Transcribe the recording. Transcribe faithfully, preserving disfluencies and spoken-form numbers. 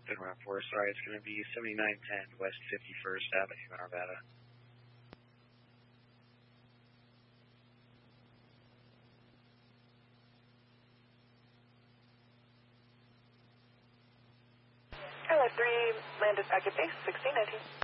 Turnaround four, sorry, it's going to be seventy-nine ten West fifty-first Avenue in Arvada. L F three landed back at base, sixteen nineteen.